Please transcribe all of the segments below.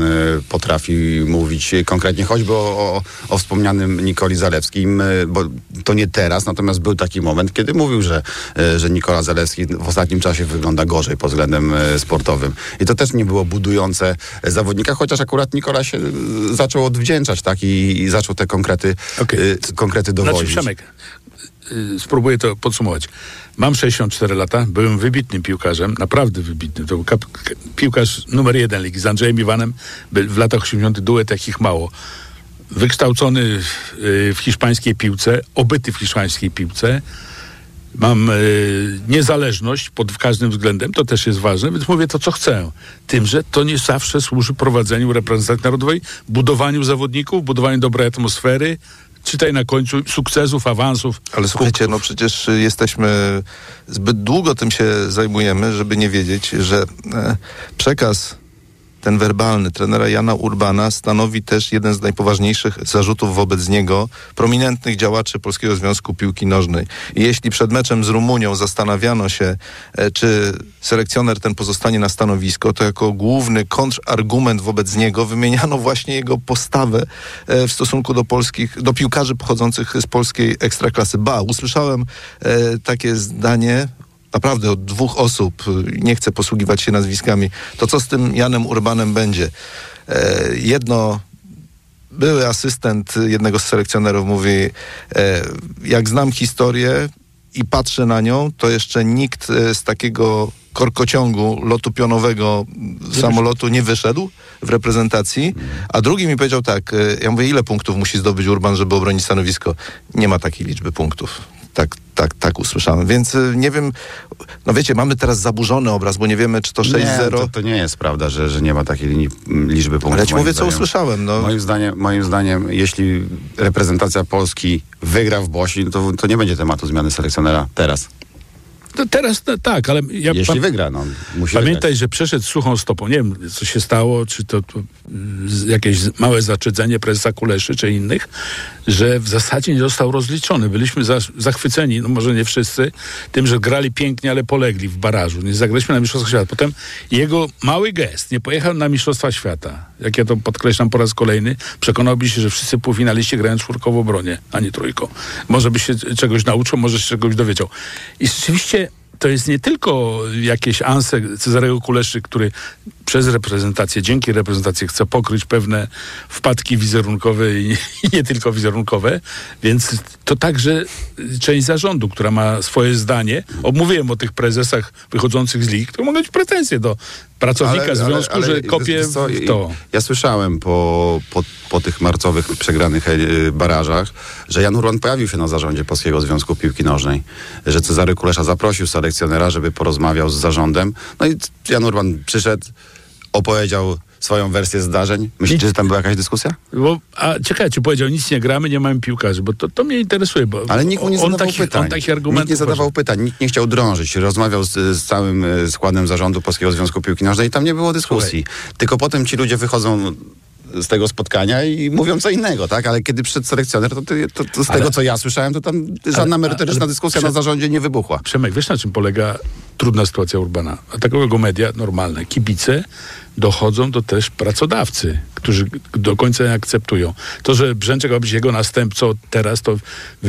potrafi mówić konkretnie, choćby o wspomnianym Nikoli Zalewskim, bo to nie teraz, natomiast był taki moment, kiedy mówił, że Nikola Zalewski w ostatnim czasie wygląda gorzej pod względem sportowym. I to też nie było budujące zawodnika, chociaż akurat Nikola się zaczął odwdzięczać, tak? I zaczął te konkrety dowodzić. Znaczy, Przemek, spróbuję to podsumować. Mam 64 lata, byłem wybitnym piłkarzem, naprawdę wybitnym. To był piłkarz numer 1 ligi z Andrzejem Iwanem, w latach 80. duet jakich mało. Wykształcony w hiszpańskiej piłce, obyty w hiszpańskiej piłce. Mam niezależność pod każdym względem, to też jest ważne, więc mówię to, co chcę. Tym, że to nie zawsze służy prowadzeniu reprezentacji narodowej, budowaniu zawodników, budowaniu dobrej atmosfery, czytaj na końcu sukcesów, awansów. Ale słuchajcie, no przecież jesteśmy, zbyt długo tym się zajmujemy, żeby nie wiedzieć, że przekaz ten werbalny trenera Jana Urbana stanowi też jeden z najpoważniejszych zarzutów wobec niego prominentnych działaczy Polskiego Związku Piłki Nożnej. I jeśli przed meczem z Rumunią zastanawiano się, czy selekcjoner ten pozostanie na stanowisko, to jako główny kontrargument wobec niego wymieniano właśnie jego postawę w stosunku do piłkarzy pochodzących z polskiej ekstraklasy. Usłyszałem takie zdanie, naprawdę od 2 osób, nie chcę posługiwać się nazwiskami, to co z tym Janem Urbanem będzie? Były asystent jednego z selekcjonerów mówi, jak znam historię i patrzę na nią, to jeszcze nikt z takiego korkociągu lotu pionowego samolotu nie wyszedł w reprezentacji, a drugi mi powiedział tak, ja mówię, ile punktów musi zdobyć Urban, żeby obronić stanowisko? Nie ma takiej liczby punktów. Tak usłyszałem. Więc nie wiem, no wiecie, mamy teraz zaburzony obraz, bo nie wiemy, czy to 6-0. Nie, to nie jest prawda, że nie ma takiej liczby punktów. Ale ja ci mówię, co usłyszałem. No. Moim zdaniem, jeśli reprezentacja Polski wygra w Bośni, to nie będzie tematu zmiany selekcjonera teraz. No teraz tak, ale jeśli wygra, musi pamiętaj, wygrać. że przeszedł suchą stopą. Nie wiem, co się stało, czy to jakieś małe zaczedzenie prezesa Kuleszy, czy innych, że w zasadzie nie został rozliczony. Byliśmy zachwyceni, no może nie wszyscy, tym, że grali pięknie, ale polegli w barażu. Nie zagraliśmy na Mistrzostwach Świata. Potem jego mały gest, nie pojechał na Mistrzostwa Świata. Jak ja to podkreślam po raz kolejny, przekonałby się, że wszyscy półfinaliści grają 4 w obronie, a nie 3. Może by się czegoś nauczył, może się czegoś dowiedział. I rzeczywiście to jest nie tylko jakieś anse Cezarego Kuleszy, który przez reprezentację, dzięki reprezentacji chce pokryć pewne wpadki wizerunkowe i nie tylko wizerunkowe, więc to także część zarządu, która ma swoje zdanie. Mówiłem o tych prezesach wychodzących z lig, które mogą mieć pretensje do pracownika związku, że kopie w to. Ja słyszałem po tych marcowych przegranych barażach, że Jan Urban pojawił się na zarządzie Polskiego Związku Piłki Nożnej, że Cezary Kulesza zaprosił selekcjonera, żeby porozmawiał z zarządem. No i Jan Urban przyszedł, opowiedział swoją wersję zdarzeń. Myślicie, że tam była jakaś dyskusja? Czekajcie, powiedział, nic nie gramy, nie mamy piłkarzy, bo to mnie interesuje, bo ale nikt mu nie zadawał pytań. Nikt nie zadawał pytań, nikt nie chciał drążyć. Rozmawiał z całym składem zarządu Polskiego Związku Piłki Nożnej i tam nie było dyskusji. Tylko potem ci ludzie wychodzą z tego spotkania i mówią co innego, tak? Ale kiedy przyszedł selekcjoner, to z tego, co ja słyszałem, to tam żadna merytoryczna dyskusja na zarządzie nie wybuchła. Przemek, wiesz, na czym polega trudna sytuacja Urbana? A takiego media normalne, kibice dochodzą do też pracodawcy, którzy do końca nie akceptują. To, że Brzęczek ma być jego następcą teraz, to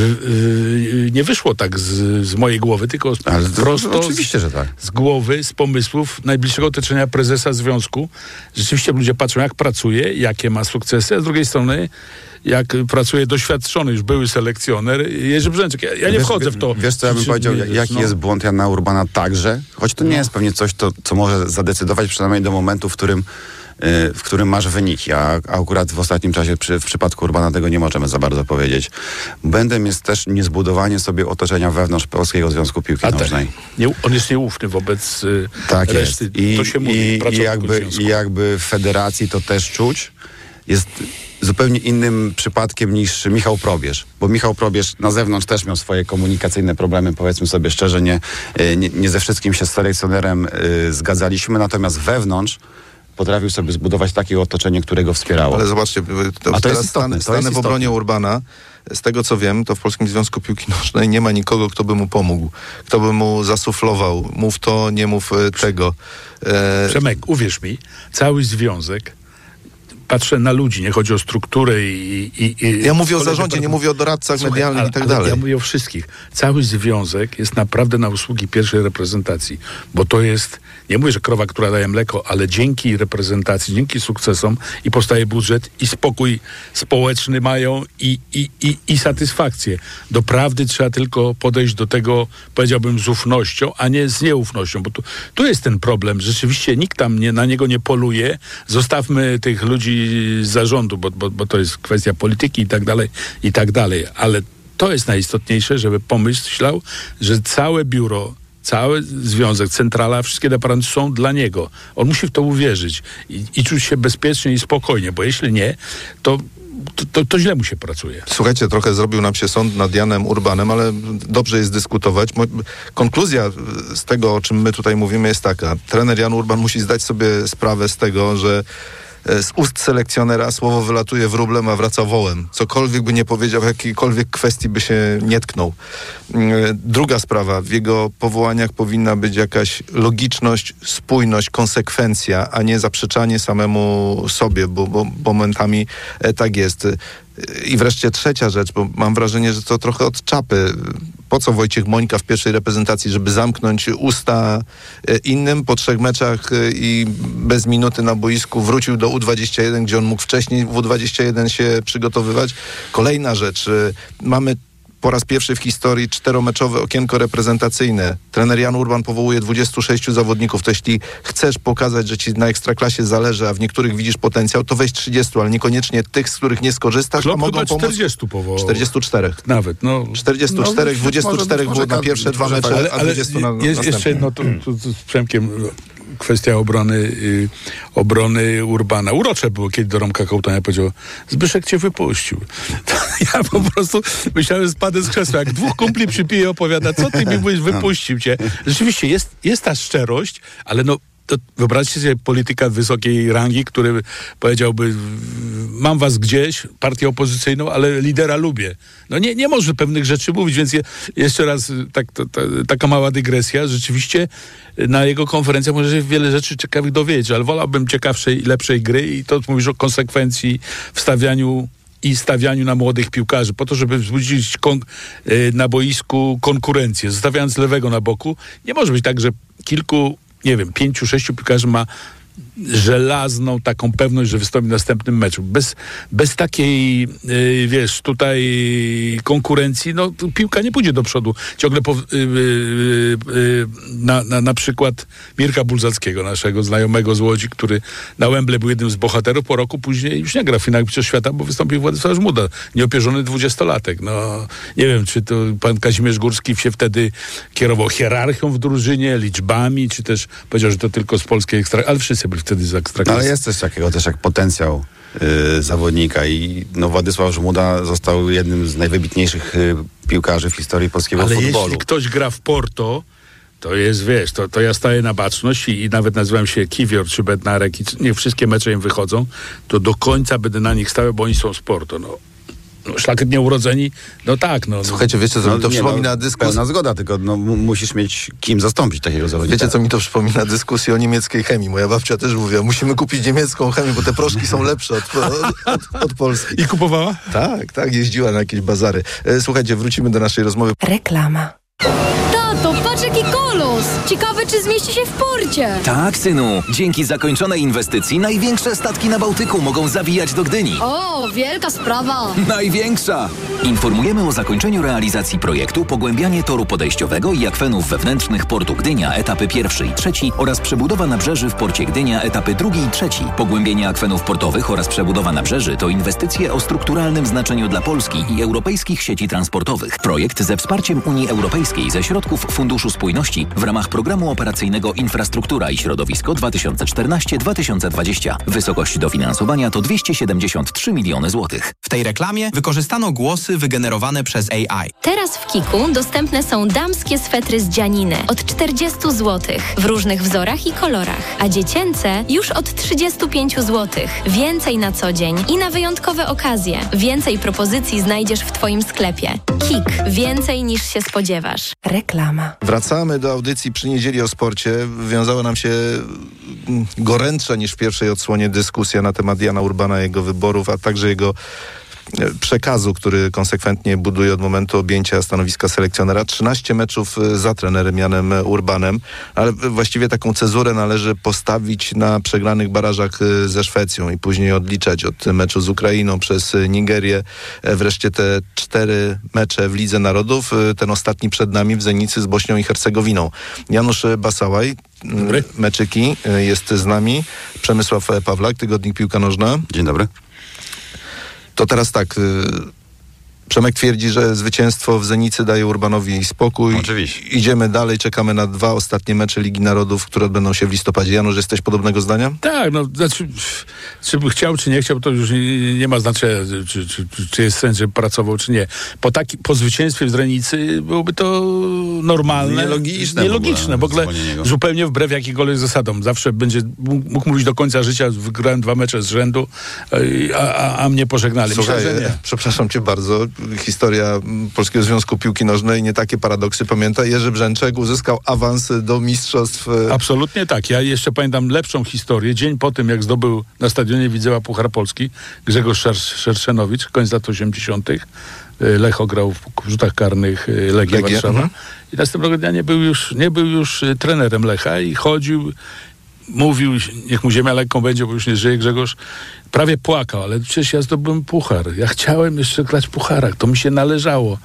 nie wyszło tak z mojej głowy, tylko prosto oczywiście, że tak. z głowy, z pomysłów najbliższego otoczenia prezesa związku. Rzeczywiście ludzie patrzą, jak pracuje, jakie ma sukcesy, a z drugiej strony jak pracuje doświadczony już były selekcjoner Jerzy Brzęczek. Ja nie wchodzę w to. Wiesz, co ja bym powiedział, jaki jest błąd Jana Urbana także, choć to nie jest pewnie coś, co może zadecydować przynajmniej do momentu, w którym masz wyniki, a akurat w ostatnim czasie w przypadku Urbana tego nie możemy za bardzo powiedzieć. Błędem jest też niezbudowanie sobie otoczenia wewnątrz Polskiego Związku Piłki Nożnej. On jest nieufny wobec tak reszty. Jest. To się mówi, I jakby w federacji to też czuć. Jest zupełnie innym przypadkiem niż Michał Probierz, bo Michał Probierz na zewnątrz też miał swoje komunikacyjne problemy, powiedzmy sobie szczerze, nie ze wszystkim się z selekcjonerem zgadzaliśmy, natomiast wewnątrz potrafił sobie zbudować takie otoczenie, które go wspierało. Ale zobaczcie, to jest istotne. Stanę w obronie Urbana. Z tego, co wiem, to w Polskim Związku Piłki Nożnej nie ma nikogo, kto by mu pomógł. Kto by mu zasuflował. Mów to, nie mów tego. Przemek, uwierz mi, cały związek patrzę na ludzi, nie chodzi o strukturę i ja mówię o zarządzie, nie mówię o doradcach medialnych i tak dalej. Ja mówię o wszystkich. Cały związek jest naprawdę na usługi pierwszej reprezentacji, bo to jest, nie mówię, że krowa, która daje mleko, ale dzięki reprezentacji, dzięki sukcesom i powstaje budżet i spokój społeczny mają i satysfakcję. Doprawdy trzeba tylko podejść do tego, powiedziałbym, z ufnością, a nie z nieufnością, bo tu jest ten problem. Rzeczywiście nikt tam na niego nie poluje. Zostawmy tych ludzi z zarządu, bo to jest kwestia polityki i tak dalej. Ale to jest najistotniejsze, żeby pomyślał, że całe biuro, cały związek, centrala, wszystkie departamenty są dla niego. On musi w to uwierzyć i czuć się bezpiecznie i spokojnie, bo jeśli nie, to źle mu się pracuje. Słuchajcie, trochę zrobił nam się sąd nad Janem Urbanem, ale dobrze jest dyskutować. Konkluzja z tego, o czym my tutaj mówimy, jest taka. Trener Jan Urban musi zdać sobie sprawę z tego, że z ust selekcjonera słowo wylatuje wróblem, a wraca wołem. Cokolwiek by nie powiedział, w jakiejkolwiek kwestii by się nie tknął. Druga sprawa, w jego powołaniach powinna być jakaś logiczność, spójność, konsekwencja, a nie zaprzeczanie samemu sobie, bo momentami tak jest. I wreszcie trzecia rzecz, bo mam wrażenie, że to trochę od czapy. Po co Wojciech Mońka w pierwszej reprezentacji, żeby zamknąć usta innym po 3 meczach i bez minuty na boisku wrócił do U21, gdzie on mógł wcześniej w U21 się przygotowywać. Kolejna rzecz, mamy po raz pierwszy w historii 4-meczowe okienko reprezentacyjne. Trener Jan Urban powołuje 26 zawodników. To jeśli chcesz pokazać, że ci na Ekstraklasie zależy, a w niektórych widzisz potencjał, to weź 30, ale niekoniecznie tych, z których nie skorzystasz, Klub a mogą chyba pomóc. 40 powołał. 44. Nawet, no. 44, 24 było na pierwsze 2 mecze, a 20 na następne. Jeszcze jedno, tu z Przemkiem kwestia obrony Urbana. Urocze było, kiedy do Romka Kołtania powiedział: Zbyszek cię wypuścił. To ja po prostu myślałem, że spadę z krzesła. Jak 2 kumpli przypije, opowiada, co ty mi mówisz, wypuścił cię. Rzeczywiście jest ta szczerość, ale no to wyobraźcie sobie polityka wysokiej rangi, który powiedziałby: mam was gdzieś, partię opozycyjną, ale lidera lubię. No nie może pewnych rzeczy mówić, więc jeszcze raz taka mała dygresja. Rzeczywiście na jego konferencjach może się wiele rzeczy ciekawych dowiedzieć, ale wolałbym ciekawszej i lepszej gry i to mówisz o konsekwencji w stawianiu na młodych piłkarzy, po to, żeby wzbudzić na boisku konkurencję. Zostawiając lewego na boku, nie może być tak, że 5-6 piłkarzy ma żelazną taką pewność, że wystąpi w następnym meczu. Bez takiej, tutaj konkurencji, no piłka nie pójdzie do przodu. Ciągle na przykład Mirka Bulzackiego, naszego znajomego z Łodzi, który na Wembley był jednym z bohaterów, po roku później już nie gra w finałach Mistrzostw Świata, bo wystąpił Władysław Żmuda, nieopierzony 20-latek. No, nie wiem, czy to pan Kazimierz Górski się wtedy kierował hierarchią w drużynie, liczbami, czy też powiedział, że to tylko z polskiej ekstraklasy, ale wszyscy byli wtedy z ekstraklasy. Ale jest coś takiego też jak potencjał zawodnika i Władysław Żmuda został jednym z najwybitniejszych piłkarzy w historii polskiego futbolu. Ale jeśli ktoś gra w Porto, to jest, to ja staję na baczność i nawet nazywam się Kiwior czy Bednarek i nie wszystkie mecze im wychodzą, to do końca będę na nich stały, bo oni są z Porto. No, szlachetnie urodzeni, no tak. Słuchajcie, wiecie, co mi to przypomina dyskusję? Pełna zgoda, tylko musisz mieć kim zastąpić takiego zawodnika. Wiecie, co mi to przypomina? Dyskusję o niemieckiej chemii. Moja babcia też mówiła, musimy kupić niemiecką chemię, bo te proszki są lepsze od polskich. I kupowała? Tak, jeździła na jakieś bazary. Słuchajcie, wrócimy do naszej rozmowy. Reklama. Tato, patrz jaki kolos! Ciekawe, czy zmieści się w porcie. Tak, synu. Dzięki zakończonej inwestycji największe statki na Bałtyku mogą zawijać do Gdyni. O, wielka sprawa. Największa! Informujemy o zakończeniu realizacji projektu pogłębianie toru podejściowego i akwenów wewnętrznych portu Gdynia, etapy 1 i 3 oraz przebudowa nabrzeży w porcie Gdynia, etapy 2 i 3. Pogłębienie akwenów portowych oraz przebudowa nabrzeży to inwestycje o strukturalnym znaczeniu dla Polski i europejskich sieci transportowych. Projekt ze wsparciem Unii Europejskiej ze środków Funduszu Spójności w ramach Programu Operacyjnego Infrastruktura i Środowisko 2014-2020. Wysokość dofinansowania to 273 miliony złotych. W tej reklamie wykorzystano głosy wygenerowane przez AI. Teraz w Kiku dostępne są damskie swetry z dzianiny od 40 zł w różnych wzorach i kolorach, a dziecięce już od 35 zł. Więcej na co dzień i na wyjątkowe okazje. Więcej propozycji znajdziesz w Twoim sklepie. Kik. Więcej niż się spodziewasz. Reklama. Wracamy Wracamy do audycji Przy Niedzieli o Sporcie. Wiązała nam się gorętsza niż w pierwszej odsłonie dyskusja na temat Jana Urbana, jego wyborów, a także jego przekazu, który konsekwentnie buduje od momentu objęcia stanowiska selekcjonera. 13 meczów za trenerem Janem Urbanem, ale właściwie taką cezurę należy postawić na przegranych barażach ze Szwecją i później odliczać od meczu z Ukrainą przez Nigerię, wreszcie te 4 mecze w Lidze Narodów, ten ostatni przed nami w Zenicy z Bośnią i Hercegowiną. Janusz Basałaj, Meczyki, jest z nami. Przemysław Pawlak, Tygodnik Piłka Nożna. Dzień dobry. To teraz tak, Przemek twierdzi, że zwycięstwo w Zenicy daje Urbanowi spokój. Oczywiście. Idziemy dalej, czekamy na 2 ostatnie mecze Ligi Narodów, które odbędą się w listopadzie. Janusz, jesteś podobnego zdania? Tak, no znaczy, czy by chciał, czy nie chciał, to już nie ma znaczenia, czy jest sens, żeby pracował, czy nie. Po zwycięstwie w Zenicy byłoby to normalne. Nielogiczne. W ogóle zupełnie wbrew jakikolwiek zasadom. Zawsze będzie mógł mówić do końca życia, wygrałem 2 mecze z rzędu, a mnie pożegnali. Słuchaj, myślę, że nie. Przepraszam cię bardzo. Historia Polskiego Związku Piłki Nożnej, nie takie paradoksy pamięta. Jerzy Brzęczek uzyskał awans do mistrzostw. Absolutnie tak. Ja jeszcze pamiętam lepszą historię. Dzień po tym, jak zdobył na stadionie Widzewa Puchar Polski Grzegorz Szerszenowicz, koniec lat 80. Lech grał w rzutach karnych Legię Warszawa. I następnego dnia nie był już trenerem Lecha i chodził, mówił, niech mu ziemia lekką będzie, bo już nie żyje Grzegorz. Prawie płakał, ale przecież ja zdobyłem puchar. Ja chciałem jeszcze grać w pucharach. To mi się należało.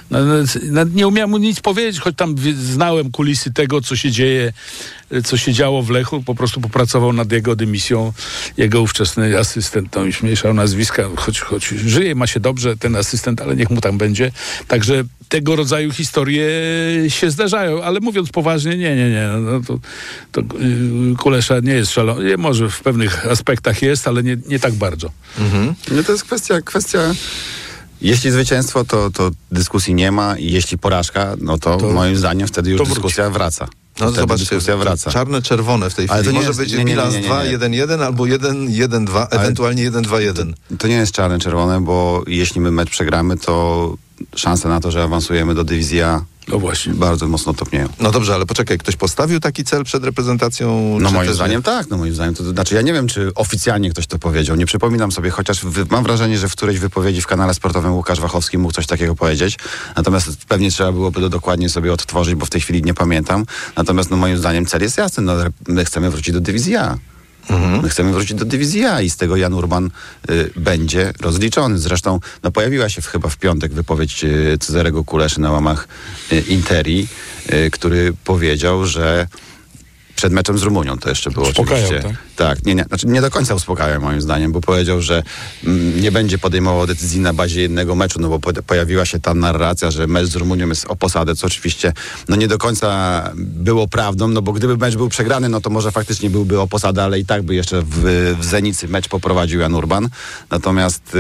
Nie umiałem mu nic powiedzieć, choć tam znałem kulisy tego, co się dzieje, co się działo w Lechu. Po prostu popracował nad jego dymisją jego ówczesny asystent. To już mniejszał nazwiska, choć żyje, ma się dobrze ten asystent, ale niech mu tam będzie. Także tego rodzaju historie się zdarzają, ale mówiąc poważnie, nie. No to Kulesza nie jest szalony. Może w pewnych aspektach jest, ale nie tak bardzo. Mhm. No to jest kwestia. Jeśli zwycięstwo, to dyskusji nie ma i jeśli porażka, no to moim zdaniem wtedy już dyskusja wraca. No zobaczcie, czarne, czerwone w tej chwili. To może być bilans 2-1-1 albo 1-1-2, ewentualnie 1-2-1. To nie jest czarne, czerwone, bo jeśli my mecz przegramy, to szanse na to, że awansujemy do dywizji A bardzo mocno topnieją. No dobrze, ale poczekaj, ktoś postawił taki cel przed reprezentacją? No moim zdaniem tak, to znaczy ja nie wiem, czy oficjalnie ktoś to powiedział, nie przypominam sobie, chociaż mam wrażenie, że w którejś wypowiedzi w kanale sportowym Łukasz Wachowski mógł coś takiego powiedzieć, natomiast pewnie trzeba byłoby to dokładnie sobie odtworzyć, bo w tej chwili nie pamiętam, natomiast moim zdaniem cel jest jasny, my chcemy wrócić do dywizji A. My chcemy wrócić do dywizji A i z tego Jan Urban będzie rozliczony. Zresztą pojawiła się chyba w piątek wypowiedź Cezarego Kuleszy na łamach Interi, który powiedział, że przed meczem z Rumunią to jeszcze było oczywiście. Tak, nie do końca uspokajał moim zdaniem, bo powiedział, że nie będzie podejmował decyzji na bazie jednego meczu, no bo pojawiła się ta narracja, że mecz z Rumunią jest o posadę, co oczywiście nie do końca było prawdą, no bo gdyby mecz był przegrany, no to może faktycznie byłby o posadę, ale i tak by jeszcze w Zenicy mecz poprowadził Jan Urban. Natomiast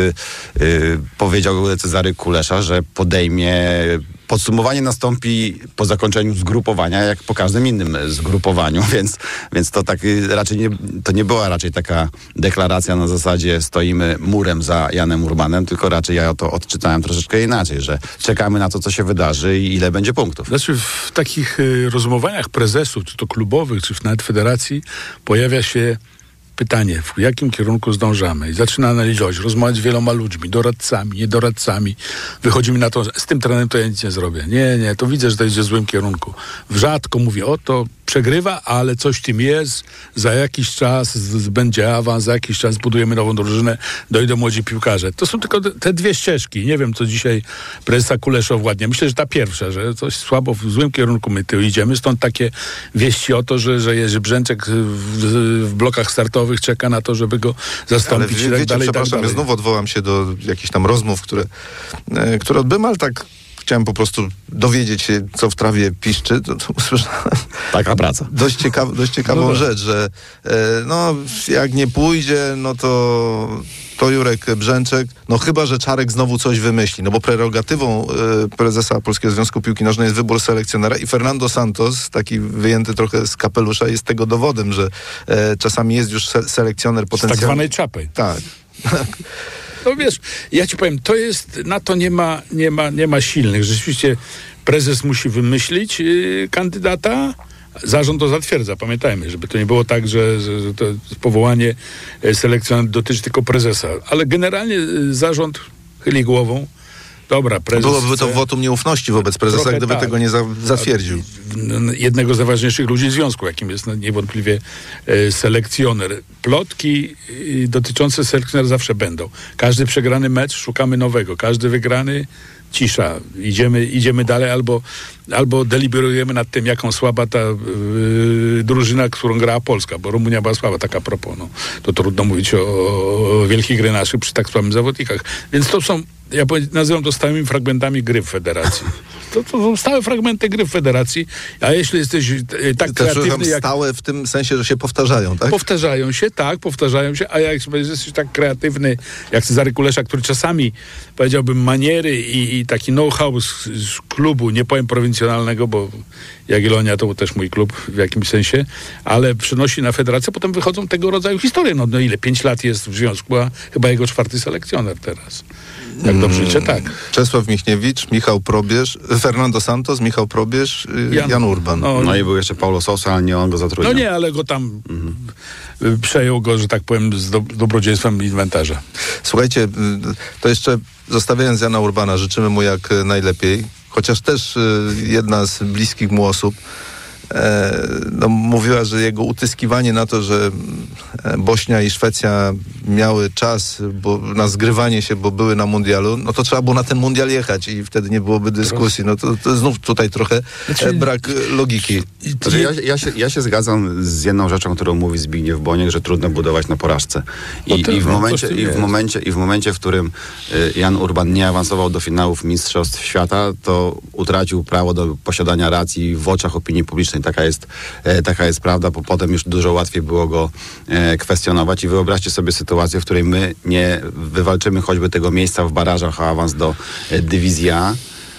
powiedział Cezary Kulesza, że podsumowanie nastąpi po zakończeniu zgrupowania, jak po każdym innym zgrupowaniu, więc to tak raczej to nie była raczej taka deklaracja na zasadzie stoimy murem za Janem Urbanem, tylko raczej ja to odczytałem troszeczkę inaczej, że czekamy na to, co się wydarzy i ile będzie punktów. Znaczy w takich rozmowaniach prezesów, czy to klubowych, czy nawet federacji, pojawia się pytanie, w jakim kierunku zdążamy. I zaczyna analizować, rozmawiać z wieloma ludźmi, doradcami, niedoradcami. Wychodzimy na to, z tym trenerem to ja nic nie zrobię. Nie, to widzę, że to idzie w złym kierunku. Rzadko mówię, to przegrywa, ale coś w tym jest. Za jakiś czas będzie awans, za jakiś czas budujemy nową drużynę, dojdą młodzi piłkarze. To są tylko te 2 ścieżki. Nie wiem, co dzisiaj prezesa Kulesza owładnie. Myślę, że ta pierwsza, że coś słabo w złym kierunku my tu idziemy. Stąd takie wieści o to, że Jerzy Brzęczek w blokach startowych czeka na to, żeby go zastąpić. Ale wiecie, przepraszam, ja znów odwołam się do jakichś tam rozmów, które odbyłem, ale tak chciałem po prostu dowiedzieć się, co w trawie piszczy, to usłyszałem taka praca. Dość ciekawą rzecz, że jak nie pójdzie, no to Jurek Brzęczek, chyba, że Czarek znowu coś wymyśli, bo prerogatywą prezesa Polskiego Związku Piłki Nożnej jest wybór selekcjonera i Fernando Santos, taki wyjęty trochę z kapelusza, jest tego dowodem, że czasami jest już selekcjoner potencjalny. Z tak zwanej czapy. Tak. No wiesz, ja ci powiem, na to nie ma silnych. Rzeczywiście prezes musi wymyślić kandydata, zarząd to zatwierdza, pamiętajmy, żeby to nie było tak, że to powołanie selekcjonera dotyczy tylko prezesa, ale generalnie zarząd chyli głową. Dobra, prezes Byłoby to wotum nieufności wobec prezesa, gdyby tego nie zatwierdził. Jednego z najważniejszych ludzi związku, jakim jest niewątpliwie selekcjoner. Plotki dotyczące selekcjonera zawsze będą. Każdy przegrany mecz szukamy nowego. Każdy wygrany cisza. Idziemy dalej albo deliberujemy nad tym, jaką słaba ta drużyna, którą grała Polska, bo Rumunia była słaba, tak a propos. No, to trudno mówić o wielkich gry naszych przy tak słabych zawodnikach. Więc to są, nazywam to stałymi fragmentami gry w federacji. To są stałe fragmenty gry w federacji, a jeśli jesteś tak kreatywny jak... Stałe w tym sensie, że się powtarzają, tak? Powtarzają się, a jak jesteś tak kreatywny jak Cezary Kulesza, który czasami, powiedziałbym, maniery i taki know-how z klubu, nie powiem prowincjonalnego, bo Jagiellonia to też mój klub w jakimś sensie, ale przynosi na federację, potem wychodzą tego rodzaju historie. No ile? 5 lat jest w związku, a chyba jego 4. selekcjoner teraz. Jak dobrze liczę, tak. Czesław Michniewicz, Michał Probierz, Fernando Santos, Michał Probierz, Jan Urban. No i był jeszcze Paulo Sousa, ale nie on go zatrudnił. No nie, ale go tam przejął go, że tak powiem, z dobrodziejstwem inwentarza. Słuchajcie, to jeszcze zostawiając Jana Urbana, życzymy mu jak najlepiej, chociaż też jedna z bliskich mu osób mówiła, że jego utyskiwanie na to, że Bośnia i Szwecja miały czas na zgrywanie się, bo były na mundialu, no to trzeba było na ten mundial jechać i wtedy nie byłoby dyskusji. No to znów tutaj trochę brak logiki. Ja się zgadzam z jedną rzeczą, którą mówi Zbigniew Boniek, że trudno budować na porażce. I w momencie, w którym Jan Urban nie awansował do finałów Mistrzostw Świata, to utracił prawo do posiadania racji w oczach opinii publicznej. Taka jest prawda, bo potem już dużo łatwiej było go kwestionować i wyobraźcie sobie sytuację, w której my nie wywalczymy choćby tego miejsca w barażach o awans do dywizji A.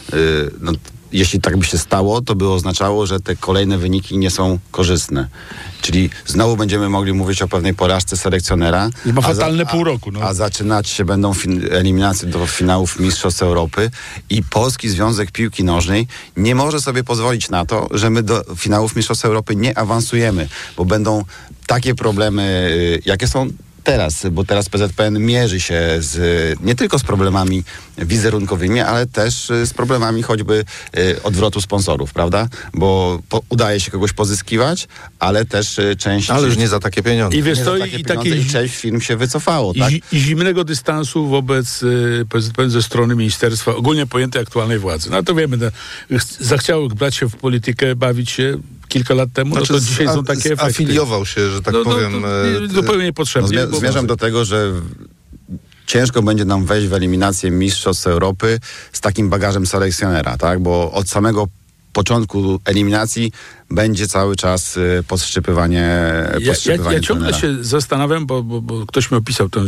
Jeśli tak by się stało, to by oznaczało, że te kolejne wyniki nie są korzystne. Czyli znowu będziemy mogli mówić o pewnej porażce selekcjonera. Ma fatalne pół roku. No. A zaczynać się będą eliminacje do finałów Mistrzostw Europy i Polski Związek Piłki Nożnej nie może sobie pozwolić na to, że my do finałów Mistrzostw Europy nie awansujemy, bo będą takie problemy, jakie są teraz, bo teraz PZPN mierzy się nie tylko z problemami wizerunkowymi, ale też z problemami choćby odwrotu sponsorów, prawda? Bo udaje się kogoś pozyskiwać, ale też część... Ale już nie za takie pieniądze. I wiesz co, i część firm się wycofało, tak? I zimnego dystansu wobec PZPN ze strony ministerstwa, ogólnie pojętej aktualnej władzy. No to wiemy, zachciały brać się w politykę, bawić się kilka lat temu, no to dzisiaj są takie efekty. Afiliował się, że tak powiem... zupełnie niepotrzebnie. Zmierzam do tego, że ciężko będzie nam wejść w eliminację Mistrzostw Europy z takim bagażem selekcjonera, tak? Bo od samego początku eliminacji będzie cały czas podszczypywanie Ja ciągle się zastanawiam, bo ktoś mi opisał tę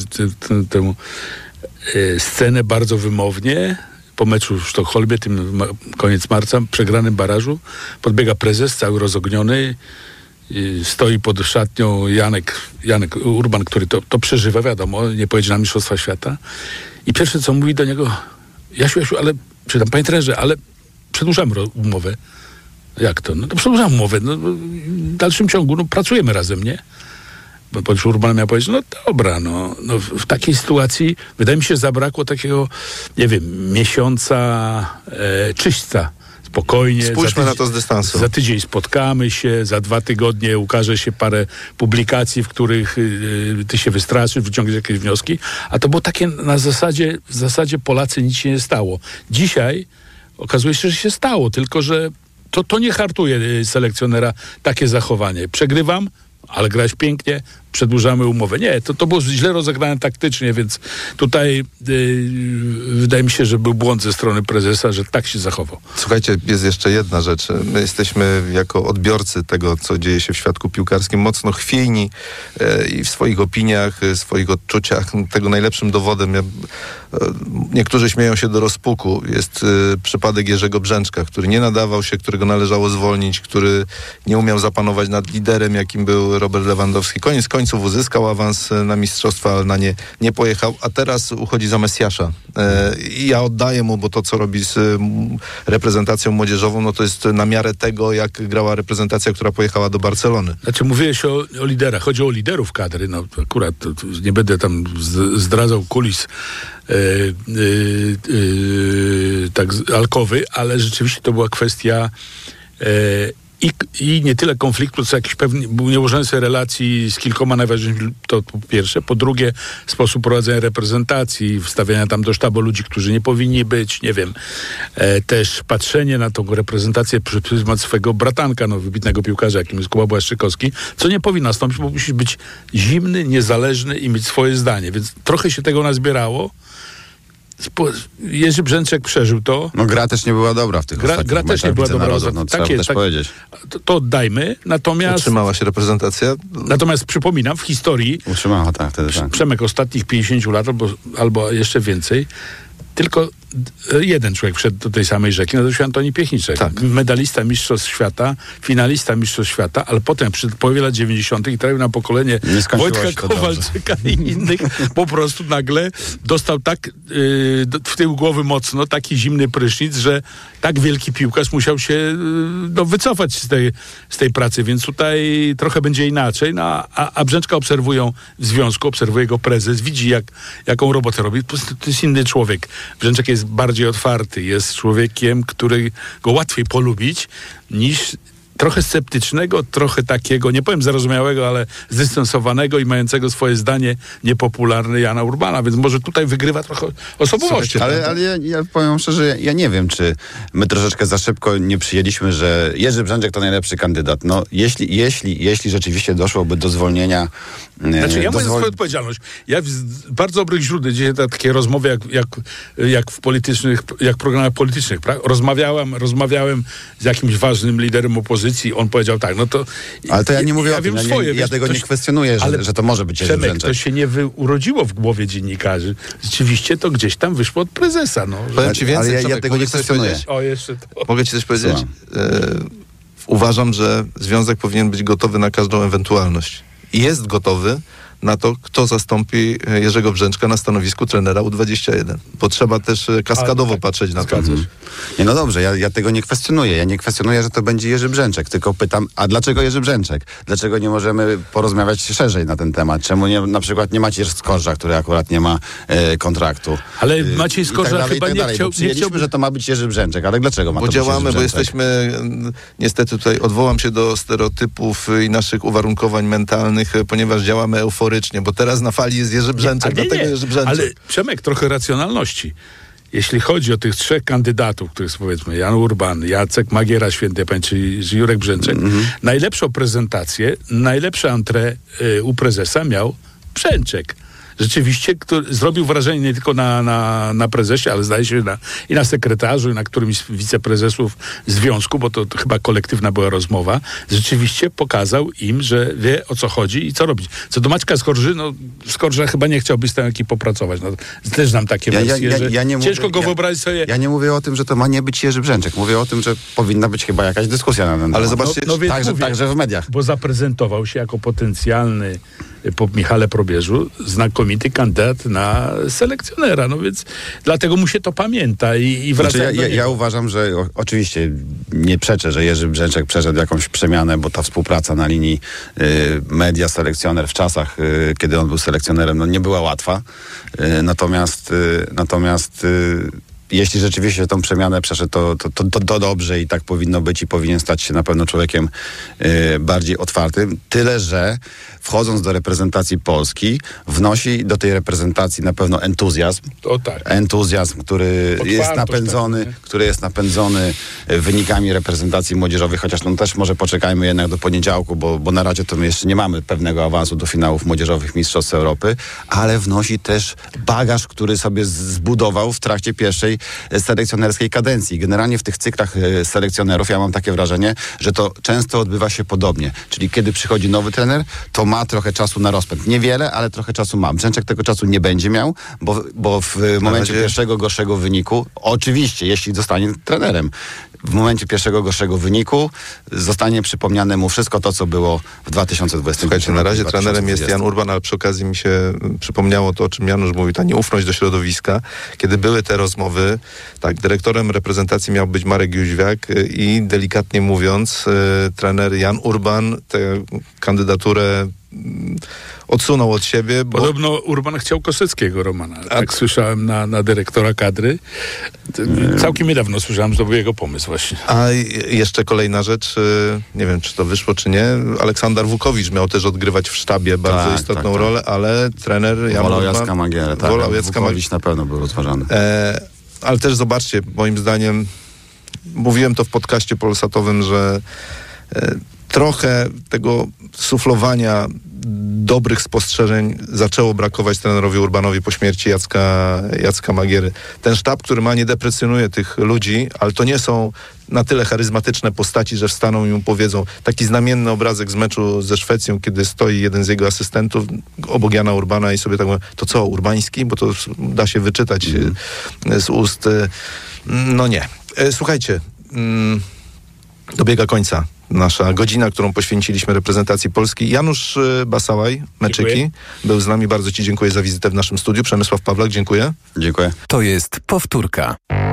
scenę bardzo wymownie. Po meczu w Sztokholmie, tym koniec marca, przegranym barażu, podbiega prezes, cały rozogniony, stoi pod szatnią Janek Urban, który to przeżywa, wiadomo, nie pojedzie na Mistrzostwa Świata. I pierwsze, co mówi do niego, Jasiu, czy tam, panie trenerze, ale przedłużamy umowę. Jak to? No to przedłużamy umowę. No, w dalszym ciągu pracujemy razem, nie? Bo już Urban miał powiedzieć, no dobra, no w takiej sytuacji wydaje mi się, zabrakło takiego, nie wiem, miesiąca czyśćca. Spokojnie. Spójrzmy na to z dystansu. Za tydzień spotkamy się, za 2 tygodnie ukaże się parę publikacji, w których ty się wystraszysz, wyciągniesz jakieś wnioski. A to było takie w zasadzie Polacy nic się nie stało. Dzisiaj okazuje się, że się stało, tylko że to nie hartuje selekcjonera takie zachowanie. Przegrywam, ale grałeś pięknie, przedłużamy umowę. Nie, to było źle rozegrane taktycznie, więc tutaj wydaje mi się, że był błąd ze strony prezesa, że tak się zachował. Słuchajcie, jest jeszcze jedna rzecz. My jesteśmy jako odbiorcy tego, co dzieje się w świadku piłkarskim, mocno chwiejni i w swoich opiniach, swoich odczuciach. Tego najlepszym dowodem, niektórzy śmieją się do rozpuku, jest przypadek Jerzego Brzęczka, który nie nadawał się, którego należało zwolnić, który nie umiał zapanować nad liderem, jakim był Robert Lewandowski. Koniec końców końców uzyskał awans na mistrzostwa, ale na nie pojechał, a teraz uchodzi za Mesjasza. I ja oddaję mu, bo to, co robi z reprezentacją młodzieżową, no to jest na miarę tego, jak grała reprezentacja, która pojechała do Barcelony. Znaczy, mówiłeś o liderach. Chodzi o liderów kadry. No akurat to nie będę tam zdradzał kulis tak alkowy, ale rzeczywiście to była kwestia i nie tyle konfliktu, co jakiś pewny nieułożony sobie relacji z kilkoma najważniejszymi, to po pierwsze. Po drugie, sposób prowadzenia reprezentacji, wstawiania tam do sztabu ludzi, którzy nie powinni być, nie wiem. Też patrzenie na tą reprezentację przez pryzmat swego bratanka, wybitnego piłkarza, jakim jest Kuba Błaszczykowski, co nie powinno nastąpić, bo musisz być zimny, niezależny i mieć swoje zdanie. Więc trochę się tego nazbierało. Jerzy Brzęczek przeżył to. No gra też nie była dobra w tych ostatnich gra też nie była dobra. No, trzeba też powiedzieć. To oddajmy. Natomiast utrzymała się reprezentacja. Natomiast przypominam, w historii utrzymała, tak, wtedy tak. Przemek ostatnich 50 lat albo jeszcze więcej, tylko jeden człowiek wszedł do tej samej rzeki, nazywał się Antoni Piechniczek. Tak. Medalista Mistrzostw Świata, finalista Mistrzostw Świata, ale potem przy połowie lat 90. i trafił na pokolenie Wojtka Kowalczyka i innych, po prostu nagle dostał tak w tył głowy mocno taki zimny prysznic, że tak wielki piłkarz musiał się wycofać z tej pracy, więc tutaj trochę będzie inaczej. A Brzęczka obserwują w związku, obserwuje go prezes, widzi jaką robotę robi. To jest inny człowiek. Brzęczek jest bardziej otwarty, jest człowiekiem, który go łatwiej polubić niż trochę sceptycznego, trochę takiego, nie powiem zarozumiałego, ale zdystansowanego i mającego swoje zdanie niepopularne Jana Urbana, więc może tutaj wygrywa trochę osobowości. Ale ja powiem szczerze, ja nie wiem, czy my troszeczkę za szybko nie przyjęliśmy, że Jerzy Brzęczek to najlepszy kandydat. No, jeśli rzeczywiście doszłoby do zwolnienia... Znaczy, ja mówię swoją odpowiedzialność. Ja z bardzo dobrych źródeł, gdzie takie rozmowy jak w politycznych, jak w programach politycznych, rozmawiałem z jakimś ważnym liderem opozycji, on powiedział tak, no to... Ale to ja nie mówię o tym, swoje, ja tego nie kwestionuję, że to może być Jerzy Brzęczek. To się nie urodziło w głowie dziennikarzy. Rzeczywiście to gdzieś tam wyszło od prezesa. No, powiem ci więcej, ale ja tego nie kwestionuję. Mogę ci coś powiedzieć? Uważam, że związek powinien być gotowy na każdą ewentualność. I jest gotowy na to, kto zastąpi Jerzego Brzęczka na stanowisku trenera U21. Bo trzeba też kaskadowo patrzeć na to. Nie, no dobrze, ja tego nie kwestionuję. Ja nie kwestionuję, że to będzie Jerzy Brzęczek, tylko pytam, a dlaczego Jerzy Brzęczek? Dlaczego nie możemy porozmawiać szerzej na ten temat? Czemu na przykład nie Maciej Skorża, który akurat nie ma kontraktu? Ale Maciej Skorża chyba nie chciał... Przyjęliśmy, że to ma być Jerzy Brzęczek, ale dlaczego ma to być Jerzy Brzęczek? Bo jesteśmy, niestety tutaj odwołam się do stereotypów i naszych uwarunkowań mentalnych, ponieważ działamy euforycznie, bo teraz na fali jest Jerzy Brzęczek, Jerzy Brzęczek. Ale Przemek, trochę racjonalności. Jeśli chodzi o tych trzech kandydatów, których są, powiedzmy Jan Urban, Jacek Magiera Świętej Pamięci, czy Jurek Brzęczek, najlepszą prezentację, najlepsze entrée u prezesa miał Brzęczek. Rzeczywiście, który zrobił wrażenie nie tylko na prezesie, ale zdaje się i na sekretarzu, i na którymś z wiceprezesów związku, bo to chyba kolektywna była rozmowa. Rzeczywiście pokazał im, że wie, o co chodzi i co robić. Co do Maćka Skorży, Skorża chyba nie chciałby z tą ekipą pracować. Też znam takie wersje, że ciężko go wyobrazić sobie. Ja nie mówię o tym, że to ma nie być Jerzy Brzęczek. Mówię o tym, że powinna być chyba jakaś dyskusja na ten temat. Ale zobaczcie, także w mediach. Bo zaprezentował się jako potencjalny po Michale Probierzu znakomity kandydat na selekcjonera, no więc dlatego mu się to pamięta i wraca do niego. Ja uważam, że oczywiście nie przeczę, że Jerzy Brzęczek przeszedł jakąś przemianę, bo ta współpraca na linii media, selekcjoner w czasach, kiedy on był selekcjonerem, nie była łatwa. Natomiast jeśli rzeczywiście tą przemianę przeszedł, to dobrze i tak powinno być i powinien stać się na pewno człowiekiem bardziej otwartym. Tyle, że wchodząc do reprezentacji Polski, wnosi do tej reprezentacji na pewno entuzjazm. O tak. Entuzjazm, który jest napędzony wynikami reprezentacji młodzieżowych, chociaż też może poczekajmy jednak do poniedziałku, bo na razie to my jeszcze nie mamy pewnego awansu do finałów młodzieżowych Mistrzostw Europy, ale wnosi też bagaż, który sobie zbudował w trakcie pierwszej selekcjonerskiej kadencji. Generalnie w tych cyklach selekcjonerów ja mam takie wrażenie, że to często odbywa się podobnie. Czyli kiedy przychodzi nowy trener, to ma trochę czasu na rozpęd. Niewiele, ale trochę czasu ma. Brzęczek tego czasu nie będzie miał, bo w momencie pierwszego gorszego wyniku, oczywiście, jeśli zostanie trenerem, w momencie pierwszego gorszego wyniku zostanie przypomniane mu wszystko to, co było w 2020. Słuchajcie, na razie trenerem jest Jan Urban, ale przy okazji mi się przypomniało to, o czym Janusz mówił, ta nieufność do środowiska. Kiedy były te rozmowy, tak, dyrektorem reprezentacji miał być Marek Jóźwiak i delikatnie mówiąc, trener Jan Urban tę kandydaturę odsunął od siebie. Bo... Podobno Urban chciał Koseckiego, Romana. Tak słyszałem na dyrektora kadry. Całkiem niedawno słyszałem, że to był jego pomysł właśnie. A jeszcze kolejna rzecz, nie wiem, czy to wyszło, czy nie. Aleksander Wukowicz miał też odgrywać w sztabie bardzo istotną rolę, ale trener Jan wolał Urban... Jacka Magierę, tak. Wukowicz na pewno był rozważany. Ale też zobaczcie, moim zdaniem, mówiłem to w podcaście polsatowym, że trochę tego suflowania dobrych spostrzeżeń zaczęło brakować trenerowi Urbanowi po śmierci Jacka Magiery. Ten sztab, który ma, nie deprecjonuje tych ludzi, ale to nie są na tyle charyzmatyczne postaci, że wstaną i mu powiedzą. Taki znamienny obrazek z meczu ze Szwecją, kiedy stoi jeden z jego asystentów obok Jana Urbana i sobie tak mówi, to co, Urbański? Bo to da się wyczytać z ust. No nie. Słuchajcie, dobiega końca nasza godzina, którą poświęciliśmy reprezentacji Polski. Janusz Basałaj, Meczyki, dziękuję. Był z nami. Bardzo Ci dziękuję za wizytę w naszym studiu. Przemysław Pawlak, dziękuję. Dziękuję. To jest powtórka.